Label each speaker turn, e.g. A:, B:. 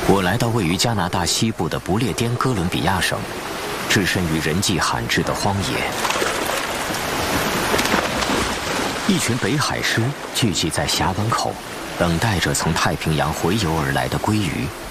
A: 我来到位于加拿大西部的不列颠哥伦比亚省，置身于人迹罕至的荒野。一群北海狮聚集在峡湾口，等待着从太平洋洄游而来的鲑鱼。